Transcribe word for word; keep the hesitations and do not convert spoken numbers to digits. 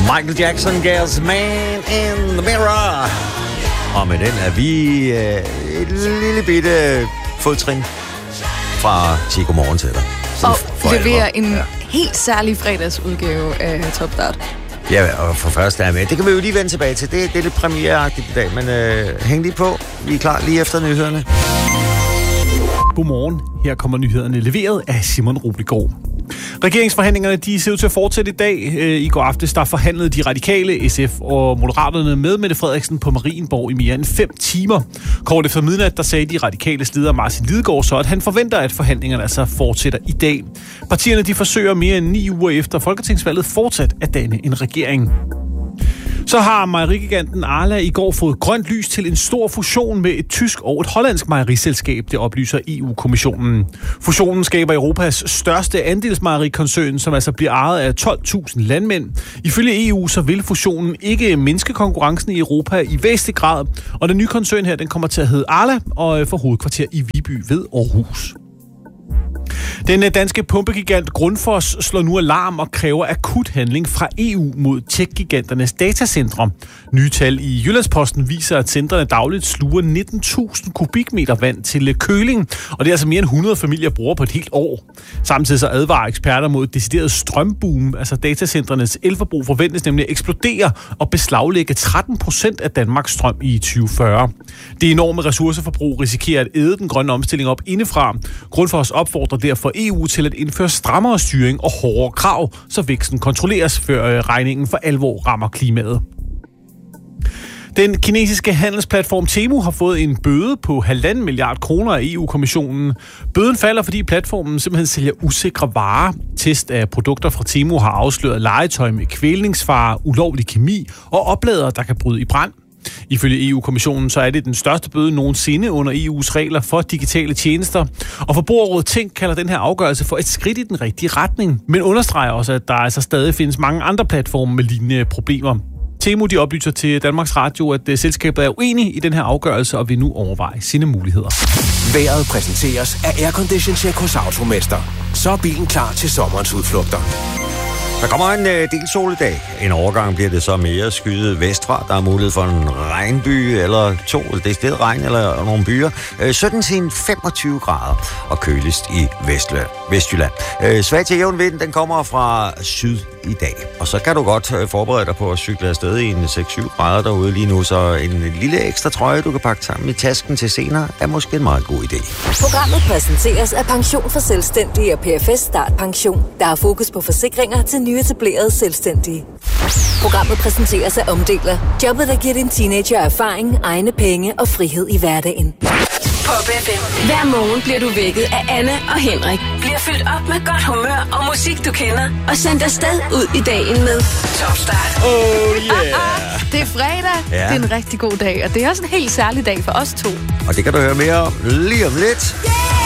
Michael Jackson gav Man in the Mirror. Og med den er vi øh, et lille bitte fodtrin fra Chico Morgen til dig. Og leverer en ja. helt særlig fredagsudgave af Top Start. Ja, og for først er med. Det kan vi jo lige vende tilbage til. Det, det er lidt premiereagtigt i dag, men øh, hæng lige på. Vi er klar lige efter nyhederne. Godmorgen. Her kommer nyhederne leveret af Simon Rubligård. Regeringsforhandlingerne de ser ud til at fortsætte i dag. I går aftes der forhandlede de radikale, S F og Moderaterne med Mette Frederiksen på Marienborg i mere end fem timer. Kort efter midnat der sagde de radikale leder Martin Lidegaard så, at han forventer, at forhandlingerne altså fortsætter i dag. Partierne de forsøger mere end ni uger efter folketingsvalget fortsat at danne en regering. Så har mejerigiganten Arla i går fået grønt lys til en stor fusion med et tysk og et hollandsk mejeriselskab, det oplyser E U-kommissionen. Fusionen skaber Europas største andelsmejerikoncern, som altså bliver ejet af tolv tusind landmænd. Ifølge E U så vil fusionen ikke mindske konkurrencen i Europa i væsentlig grad, og den nye koncern her den kommer til at hedde Arla og får hovedkvarter i Viby ved Aarhus. Den danske pumpegigant Grundfos slår nu alarm og kræver akut handling fra E U mod tech-giganternes datacentre. Nye tal i Jyllandsposten viser, at centrene dagligt sluger nitten tusind kubikmeter vand til køling, og det er altså mere end hundrede familier bruger på et helt år. Samtidig så advarer eksperter mod et decideret strømboom, altså datacentrenes elforbrug forventes nemlig at eksplodere og beslaglægge tretten procent af Danmarks strøm i tyve fyrre. Det enorme ressourceforbrug risikerer at æde den grønne omstilling op indefra. Grundfos opfordrer derfor E U til at indføre strammere styring og hårdere krav, så væksten kontrolleres, før regningen for alvor rammer klimaet. Den kinesiske handelsplatform Temu har fået en bøde på halvanden milliard kroner af E U-kommissionen. Bøden falder, fordi platformen simpelthen sælger usikre varer. Test af produkter fra Temu har afsløret legetøj med kvælningsfare, ulovlig kemi og opladere, der kan bryde i brand. Ifølge E U-kommissionen så er det den største bøde nogensinde under E U's regler for digitale tjenester. Og Forbrugerrådet Tænk kalder den her afgørelse for et skridt i den rigtige retning, men understreger også, at der altså stadig findes mange andre platforme med lignende problemer. Temu de oplyser til Danmarks Radio, at selskabet er uenig i den her afgørelse og vil nu overveje sine muligheder. Vejret præsenteres af Aircondition Check hos Automester. Så er bilen klar til sommerens udflugter. Der kommer en øh, del sol i dag. En overgang bliver det så mere skyet vestfra. Der er mulighed for en regnby eller to, det er stedet regn eller nogle byer. Øh, sytten til femogtyve grader og køligst i Vestland, Vestjylland. Øh, svag til jævn vind, den kommer fra syd i dag. Og så kan du godt øh, forberede dig på at cykle afsted i en seks syv grader derude lige nu. Så en lille ekstra trøje, du kan pakke sammen i tasken til senere, er måske en meget god idé. Programmet præsenteres af Pension for Selvstændige og P F S Start Pension. Der er fokus på forsikringer til nyetablerede selvstændige. Programmet præsenteres af Omdeler. Jobbet, der giver din teenager erfaring, egne penge og frihed i hverdagen. Pop F M. Hver morgen bliver du vækket af Anne og Henrik. Bliver fyldt op med godt humør og musik, du kender. Og sendt afsted ud i dagen med Top Start. Oh yeah! Det er fredag. Ja. Det er en rigtig god dag, og det er også en helt særlig dag for os to. Og det kan du høre mere om lige om lidt. Yeah!